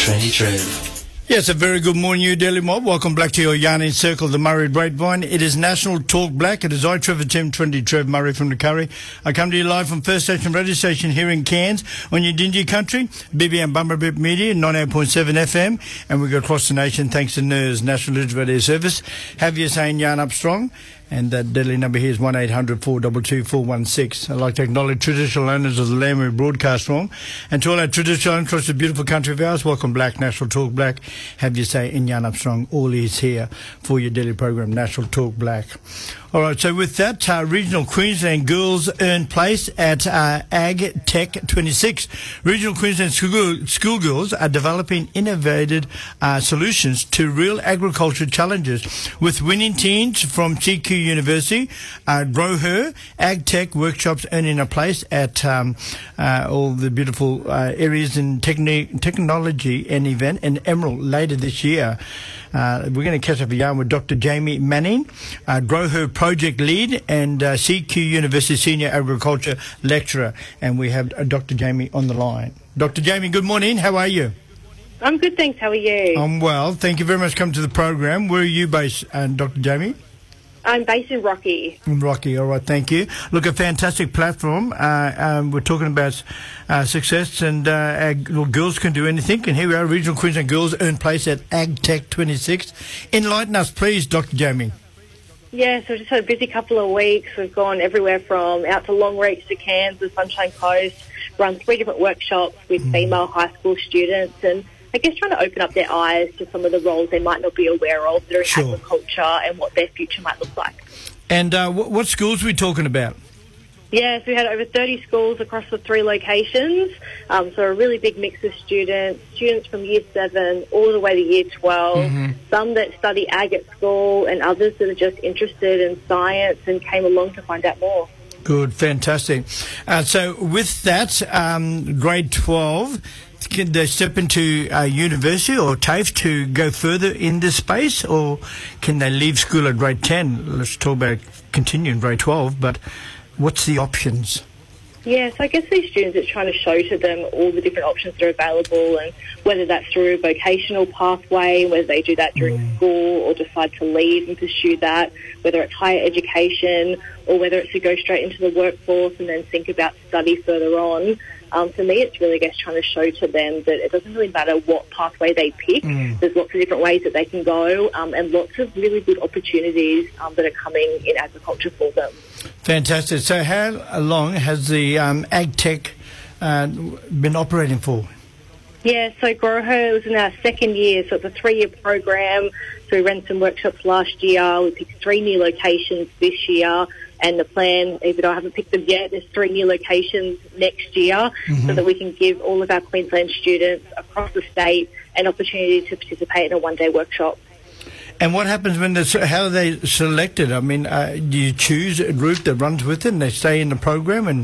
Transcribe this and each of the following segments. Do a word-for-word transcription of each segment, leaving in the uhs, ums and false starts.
Trendy Trev. Yes, a very good morning, you Daily Mob. Welcome back to your Yarning Circle, the Murray Grapevine. It is National Talk Black. It is I, Trevor Tim, Trendy Trev Murray from the Curry. I come to you live from First Station Radio Station here in Cairns on your Dingy Country, B B M Bumberbip Media, ninety-eight point seven F M, and we go across the nation thanks to N E R S, National Digital Radio Service. Have you saying Yarn Up Strong? And that deadly number here is one eight hundred four two two four one six. I'd like to acknowledge traditional owners of the land we broadcast from. And to all our traditional owners across the beautiful country of ours, welcome Black, National Talk Black. Have you say in Yarn Up Strong, all is here for your daily program, National Talk Black. All right, so with that, uh, Regional Queensland girls earn place at uh, Ag Tech twenty-six. Regional Queensland school, schoolgirls are developing innovative uh, solutions to real agriculture challenges with winning teams from C Q University, uh, Grow Her, Ag Tech workshops earning a place at um, uh, all the beautiful uh, areas in techni- technology and event in Emerald later this year. Uh, we're going to catch up a yarn with Doctor Jamie Manning, uh, Grow Her Project Lead and uh, C Q University Senior Agriculture Lecturer. And we have uh, Doctor Jamie on the line. Doctor Jamie, good morning. How are you? I'm good, thanks. How are you? I'm well. Thank you very much for coming to the program. Where are you based, uh, Doctor Jamie? I'm based in Rocky. In Rocky, all right, thank you. Look, a fantastic platform. Uh, um, we're talking about uh, success and uh, ag- well, girls can do anything. And here we are, Regional Queensland girls earn place at Ag Tech twenty-six. Enlighten us, please, Doctor Jamie. Yeah, so we've just had a busy couple of weeks. We've gone everywhere from out to Longreach to Cairns, the Sunshine Coast, run three different workshops with mm. female high school students and I guess trying to open up their eyes to some of the roles they might not be aware of that are in sure. agriculture and what their future might look like. And uh, what, what schools are we talking about? Yeah, so we had over thirty schools across the three locations, um, so a really big mix of students, students from year seven all the way to year twelve, mm-hmm. some that study ag at school and others that are just interested in science and came along to find out more. Good, fantastic. Uh, so with that, um, grade twelve, can they step into uh, university or TAFE to go further in this space, or can they leave school at grade ten? Let's talk about continuing grade twelve, but what's the options? Yeah, so I guess these students, it's trying to show to them all the different options that are available and whether that's through a vocational pathway, whether they do that during mm. school or decide to leave and pursue that, whether it's higher education or whether it's to go straight into the workforce and then think about study further on. Um, for me, it's really, I guess, trying to show to them that it doesn't really matter what pathway they pick. Mm. There's lots of different ways that they can go um, and lots of really good opportunities um, that are coming in agriculture for them. Fantastic. So how long has the um, Ag Tech uh, been operating for? Yeah, so Grow Her was in our second year, so it's a three-year program. So we ran some workshops last year. We picked three new locations this year. And the plan, even though I haven't picked them yet, there's three new locations next year mm-hmm. so that we can give all of our Queensland students across the state an opportunity to participate in a one-day workshop. And what happens when they're, how are they selected? I mean, uh, do you choose a group that runs with it and they stay in the program? And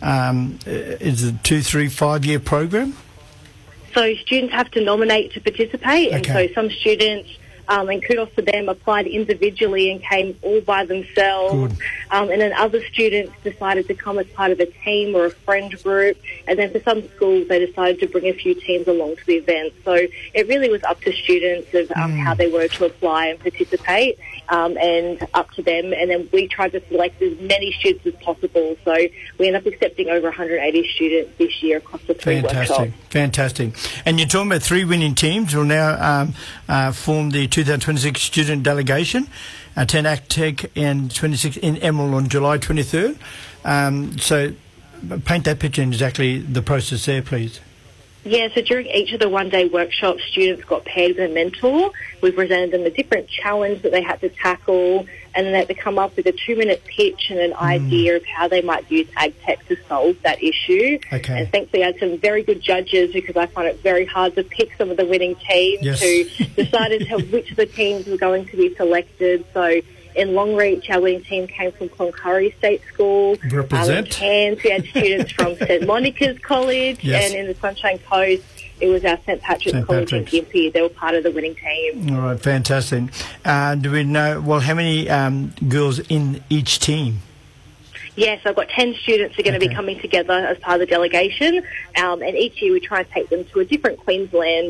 um, is it a two, three, five-year program? So students have to nominate to participate. Okay. And so some students... Um, and kudos to them, applied individually and came all by themselves. Um, and then other students decided to come as part of a team or a friend group. And then for some schools, they decided to bring a few teams along to the event. So it really was up to students of um, mm. how they wanted to apply and participate um, and up to them. And then we tried to select as many students as possible. So we ended up accepting over one hundred eighty students this year across the three Fantastic. workshops. Fantastic. And you're talking about three winning teams will now um, uh, form the two thousand twenty-six student delegation, uh, ten Ag Tech and twenty-six in Emerald on July twenty-third. Um, so paint that picture in exactly the process there, please. Yeah, so during each of the one-day workshops, students got paired with a mentor. We presented them a different challenge that they had to tackle, and then they had to come up with a two-minute pitch and an mm. idea of how they might use ag tech to solve that issue. Okay. And thankfully, I had some very good judges because I find it very hard to pick some of the winning teams yes. who decided which of the teams were going to be selected. So in Longreach, our winning team came from Cloncurry State School. Represent. Um, in Cairns, we had students from Saint Monica's College, yes. and in the Sunshine Coast, it was our Saint Patrick's Saint College Patrick's. in Gympie. They were part of the winning team. All right, fantastic. Uh, do we know, well, how many um, girls in each team? Yes, I've got ten students who are going okay. to be coming together as part of the delegation, um, and each year we try and take them to a different Queensland